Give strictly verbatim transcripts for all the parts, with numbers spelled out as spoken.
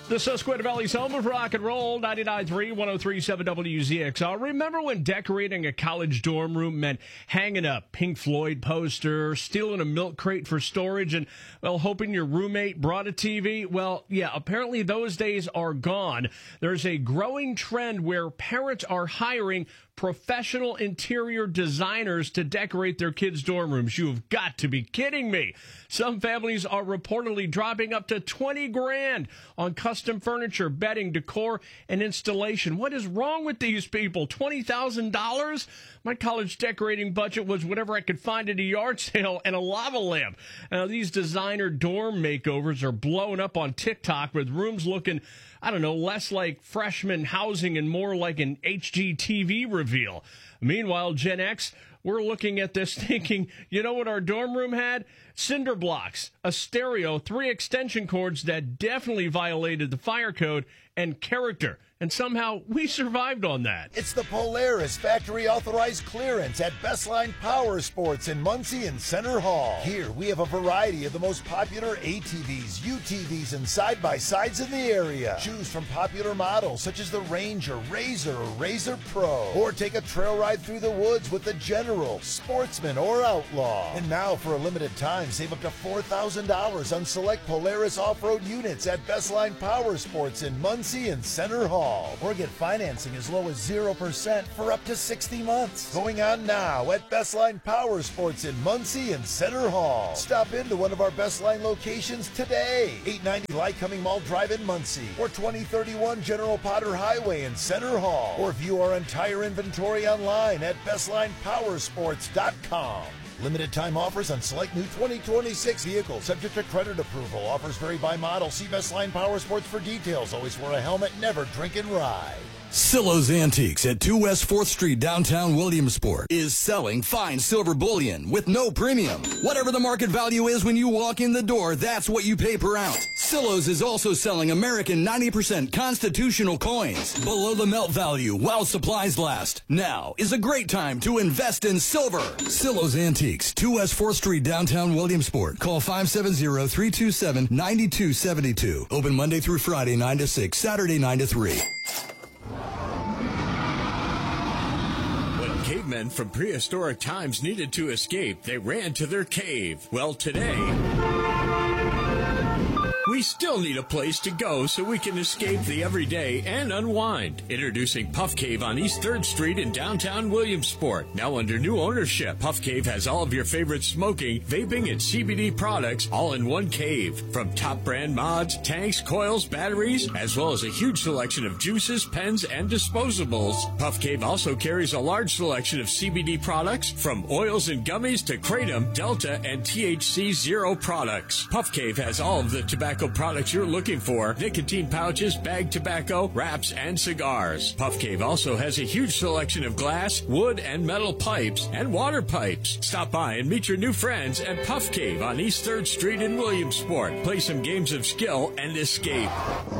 The Susquehanna Valley's home of rock and roll, ninety-nine point three, one oh three point seven W Z X R. Remember when decorating a college dorm room meant hanging a Pink Floyd poster, stealing a milk crate for storage, and, well, hoping your roommate brought a T V? Well, yeah, apparently those days are gone. There's a growing trend where parents are hiring professional interior designers to decorate their kids' dorm rooms. You've got to be kidding me. Some families are reportedly dropping up to twenty grand on custom furniture, bedding, decor, and installation. What is wrong with these people? twenty thousand dollars? My college decorating budget was whatever I could find at a yard sale and a lava lamp. Now, these designer dorm makeovers are blowing up on TikTok with rooms looking, I don't know, less like freshman housing and more like an H G T V reveal. Meanwhile, Gen X, we're looking at this thinking, you know what our dorm room had? Cinder blocks, a stereo, three extension cords that definitely violated the fire code, and character. And somehow we survived on that. It's the Polaris factory authorized clearance at Bestline Power Sports in Muncie and Center Hall. Here we have a variety of the most popular A T Vs, U T Vs, and side-by-sides in the area. Choose from popular models such as the Ranger, Razor, or Razor Pro. Or take a trail ride through the woods with the General, Sportsman, or Outlaw. And now for a limited time, save up to four thousand dollars on select Polaris off-road units at Bestline Power Sports in Muncie and Center Hall. Or get financing as low as zero percent for up to sixty months. Going on now at Bestline Power Sports in Muncie and Center Hall. Stop into one of our Bestline locations today. eight ninety Lycoming Mall Drive in Muncie, or twenty thirty-one General Potter Highway in Center Hall. Or view our entire inventory online at bestline power sports dot com. Limited time offers on select new twenty twenty-six vehicles, subject to credit approval. Offers vary by model. See Bestline Power Sports for details. Always wear a helmet, never drink and ride. Silo's Antiques at two West fourth Street, downtown Williamsport, is selling fine silver bullion with no premium. Whatever the market value is when you walk in the door, that's what you pay per ounce. Silo's is also selling American ninety percent constitutional coins below the melt value while supplies last. Now is a great time to invest in silver. Silo's Antiques, two West fourth Street, downtown Williamsport. Call five seven zero, three two seven, nine two seven two. Open Monday through Friday, nine to six, Saturday, nine to three. Cavemen from prehistoric times needed to escape. They ran to their cave. Well, today, we still need a place to go so we can escape the everyday and unwind. Introducing Puff Cave on East third Street in downtown Williamsport. Now under new ownership, Puff Cave has all of your favorite smoking, vaping, and C B D products all in one cave. From top brand mods, tanks, coils, batteries, as well as a huge selection of juices, pens, and disposables. Puff Cave also carries a large selection of C B D products, from oils and gummies to Kratom, Delta, and T H C Zero products. Puff Cave has all of the tobacco products you're looking for: nicotine pouches, bag tobacco, wraps, and cigars. Puff Cave also has a huge selection of glass, wood, and metal pipes and water pipes. Stop by and meet your new friends at Puff Cave on East third Street in Williamsport. Play some games of skill and escape.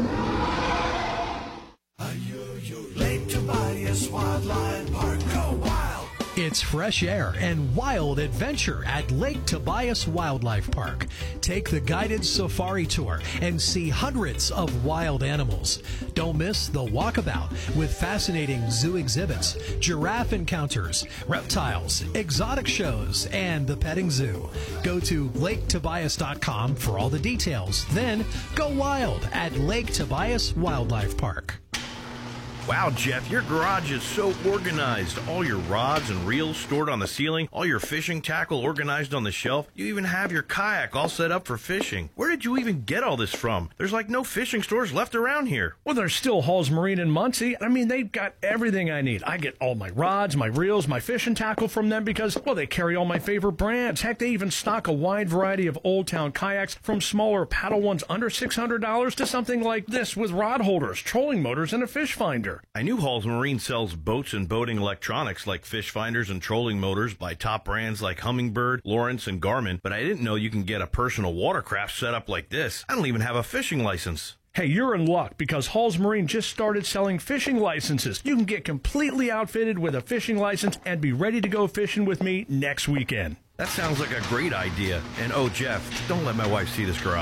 Are you, you Lake Tobias Wildlife Park? Go wild! It's fresh air and wild adventure at Lake Tobias Wildlife Park. Take the guided safari tour and see hundreds of wild animals. Don't miss the walkabout with fascinating zoo exhibits, giraffe encounters, reptiles, exotic shows, and the petting zoo. Go to lake tobias dot com for all the details. Then go wild at Lake Tobias Wildlife Park. Wow, Jeff, your garage is so organized. All your rods and reels stored on the ceiling, all your fishing tackle organized on the shelf. You even have your kayak all set up for fishing. Where did you even get all this from? There's like no fishing stores left around here. Well, there's still Hall's Marine in Muncie. I mean, they've got everything I need. I get all my rods, my reels, my fishing tackle from them because, well, they carry all my favorite brands. Heck, they even stock a wide variety of Old Town kayaks, from smaller paddle ones under six hundred dollars to something like this with rod holders, trolling motors, and a fish finder. I knew Hall's Marine sells boats and boating electronics like fish finders and trolling motors by top brands like Humminbird, Lawrence, and Garmin, but I didn't know you can get a personal watercraft set up like this. I don't even have a fishing license. Hey, you're in luck because Hall's Marine just started selling fishing licenses. You can get completely outfitted with a fishing license and be ready to go fishing with me next weekend. That sounds like a great idea. And oh, Jeff, don't let my wife see this garage.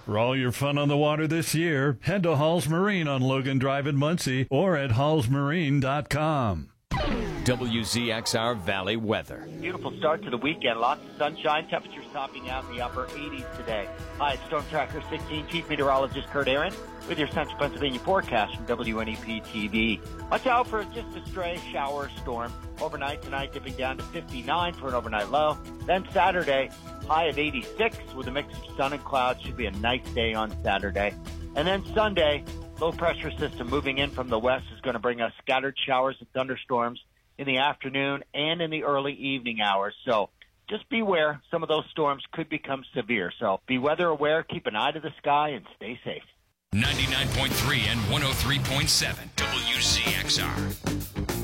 For all your fun on the water this year, head to Halls Marine on Logan Drive in Muncie or at halls marine dot com. W Z X R Valley weather. Beautiful start to the weekend. Lots of sunshine. Temperatures topping out in the upper eighties today. Hi, it's Storm Tracker sixteen Chief Meteorologist Kurt Aaron with your Central Pennsylvania forecast from W N E P T V. Watch out for just a stray shower storm. Overnight tonight dipping down to fifty-nine for an overnight low. Then Saturday, high of eighty-six with a mix of sun and clouds. Should be a nice day on Saturday. And then Sunday, low pressure system moving in from the west is going to bring us scattered showers and thunderstorms in the afternoon and in the early evening hours. So just beware. Some of those storms could become severe. So be weather aware, keep an eye to the sky, and stay safe. ninety-nine point three and one oh three point seven W Z X R.